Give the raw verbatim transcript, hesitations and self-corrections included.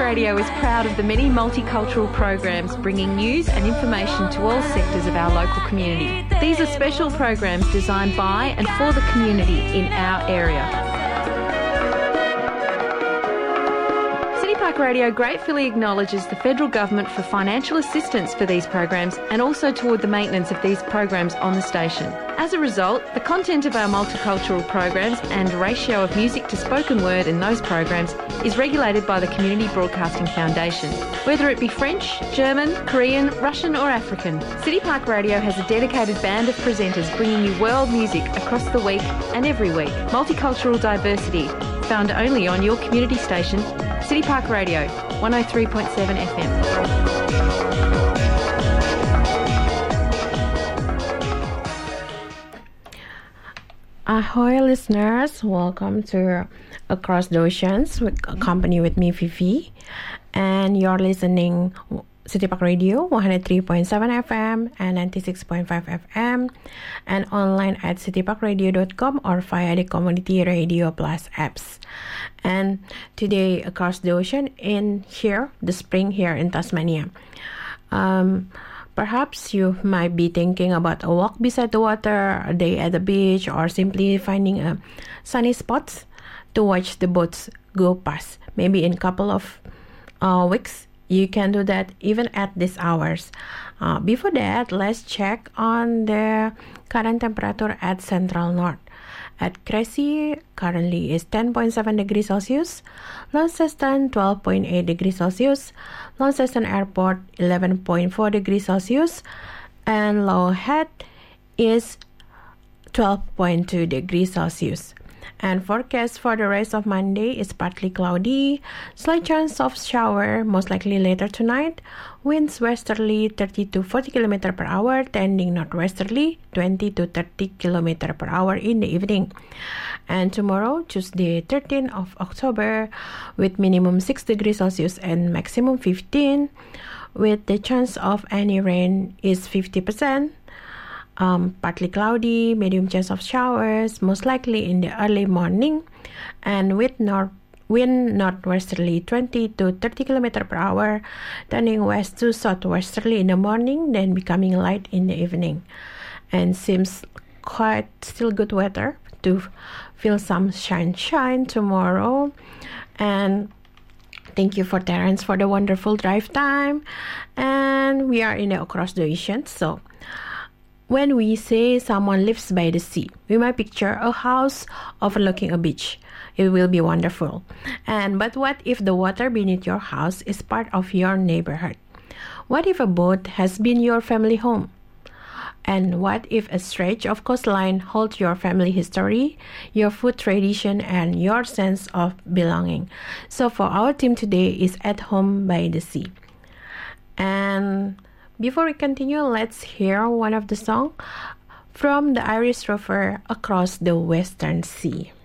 Radio is proud of the many multicultural programs bringing news and information to all sectors of our local community. These are special programs designed by and for the community in our area. Radio gratefully acknowledges the federal government for financial assistance for these programs and also toward the maintenance of these programs on the station. As a result, the content of our multicultural programs and ratio of music to spoken word in those programs is regulated by the Community Broadcasting Foundation. Whether it be French, German, Korean, Russian or African, City Park Radio has a dedicated band of presenters bringing you world music across the week and every week. Multicultural diversity, found only on your community station, City Park Radio, one oh three point seven F M. Ahoy listeners, welcome to Across the Oceans, with company with me Vivi, and you're listening City Park Radio one oh three point seven F M and ninety-six point five F M, and online at city park radio dot com or via the Community Radio Plus apps. And today across the ocean in here, the spring here in Tasmania. Um, perhaps you might be thinking about a walk beside the water, a day at the beach, or simply finding a sunny spot to watch the boats go past. Maybe in a couple of uh, weeks, you can do that even at these hours. Uh, before that, let's check on the current temperature at Central North. At Cressy, currently is ten point seven degrees Celsius, Launceston twelve point eight degrees Celsius, Launceston Airport eleven point four degrees Celsius, and Low Head is twelve point two degrees Celsius. And forecast for the rest of Monday is partly cloudy, slight chance of shower, most likely later tonight. Winds westerly thirty to forty kilometers per hour, tending northwesterly twenty to thirty kilometers per hour in the evening. And tomorrow, Tuesday, thirteenth of October, with minimum six degrees Celsius and maximum fifteen, with the chance of any rain is fifty percent. Um, partly cloudy, medium chance of showers, most likely in the early morning, and with north wind northwesterly twenty to thirty kilometers per hour, turning west to southwesterly in the morning, then becoming light in the evening. And seems quite still good weather to feel some sunshine tomorrow. And thank you for Terence for the wonderful drive time. And we are in the Across the Ocean, so when we say someone lives by the sea, we might picture a house overlooking a beach. It will be wonderful. And but what if the water beneath your house is part of your neighborhood? What if a boat has been your family home? And what if a stretch of coastline holds your family history, your food tradition, and your sense of belonging? So for our team today is At Home by the Sea. And before we continue, let's hear one of the songs from the Irish Rover, Across the Western Sea.